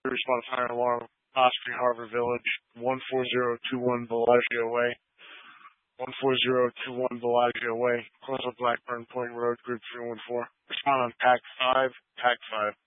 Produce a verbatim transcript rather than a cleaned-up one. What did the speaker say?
respond to fire alarm, Osprey Harbor Village, one four zero two one Bellagio Way, one four zero two one Bellagio Way, close up Blackburn Point Road, Group three one four. Respond on Pack five, Pack five.